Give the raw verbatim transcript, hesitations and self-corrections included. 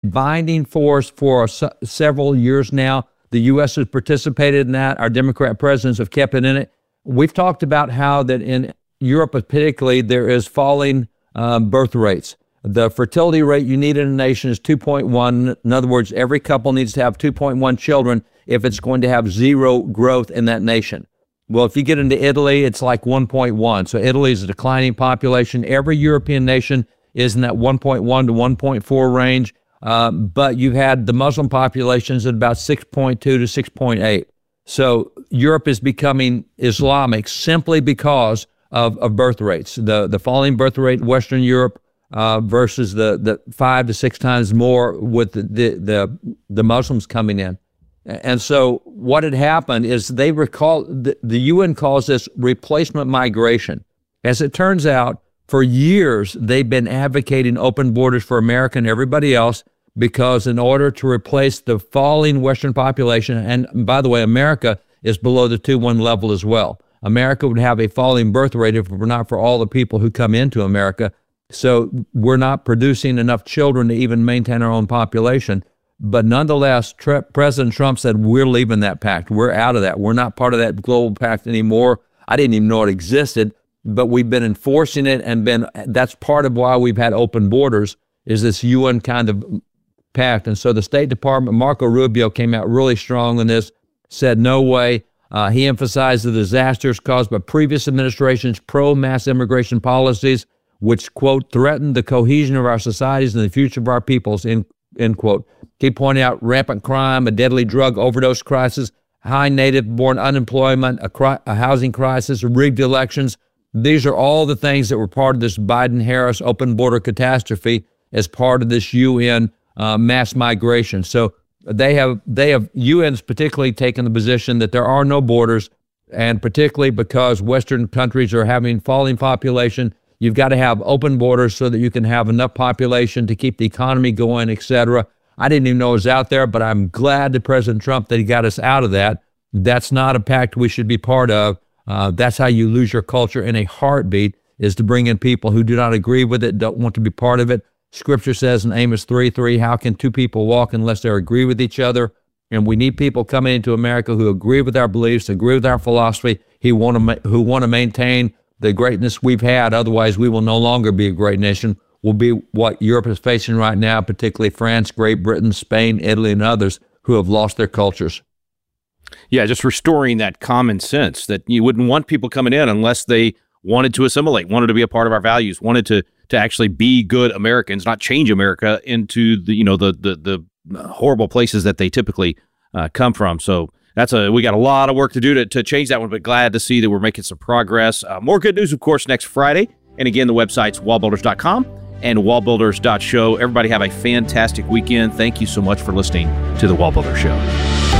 binding force for se- several years now. The U S has participated in that. Our Democrat presidents have kept it in it. We've talked about how that in Europe particularly, there is falling um, birth rates. The fertility rate you need in a nation is two point one. In other words, every couple needs to have two point one children if it's going to have zero growth in that nation. Well, if you get into Italy, it's like one point one. So Italy is a declining population. Every European nation is in that one point one to one point four range. Um, but you've had the Muslim populations at about six point two to six point eight. So Europe is becoming Islamic simply because of, of birth rates. The the falling birth rate in Western Europe uh, versus the, the five to six times more with the, the, the, the Muslims coming in. And so what had happened is they recall, the, the U N calls this replacement migration. As it turns out, for years, they've been advocating open borders for America and everybody else because in order to replace the falling Western population, and by the way, America is below the two one level as well. America would have a falling birth rate if it were not for all the people who come into America. So we're not producing enough children to even maintain our own population. But nonetheless, Tre- President Trump said, we're leaving that pact. We're out of that. We're not part of that global pact anymore. I didn't even know it existed, but we've been enforcing it and been, that's part of why we've had open borders, is this U N kind of pact. And so the State Department, Marco Rubio, came out really strong on this, said no way. Uh, he emphasized the disasters caused by previous administrations' pro-mass immigration policies, which, quote, threatened the cohesion of our societies and the future of our peoples, end, end quote. He pointed out rampant crime, a deadly drug overdose crisis, high native-born unemployment, a, cri- a housing crisis, rigged elections. These are all the things that were part of this Biden-Harris open border catastrophe as part of this U N uh, mass migration. So they have, they have, U N's particularly taken the position that there are no borders, and particularly because Western countries are having falling population, you've got to have open borders so that you can have enough population to keep the economy going, et cetera. I didn't even know it was out there, but I'm glad to President Trump that he got us out of that. That's not a pact we should be part of. Uh, that's how you lose your culture in a heartbeat, is to bring in people who do not agree with it, don't want to be part of it. Scripture says in Amos three three, how can two people walk unless they agree with each other? And we need people coming into America who agree with our beliefs, agree with our philosophy, who want to, ma- who want to maintain the greatness we've had. Otherwise, we will no longer be a great nation. We'll be what Europe is facing right now, particularly France, Great Britain, Spain, Italy, and others who have lost their cultures. Yeah, just restoring that common sense that you wouldn't want people coming in unless they wanted to assimilate, wanted to be a part of our values, wanted to to actually be good Americans, not change America into the you know the the the horrible places that they typically uh, come from. So that's a we got a lot of work to do to to change that one, but glad to see that we're making some progress. Uh, more good news, of course, next Friday. And again, the website's wall builders dot com and wall builders dot show. Everybody have a fantastic weekend. Thank you so much for listening to The Wall Builder Show.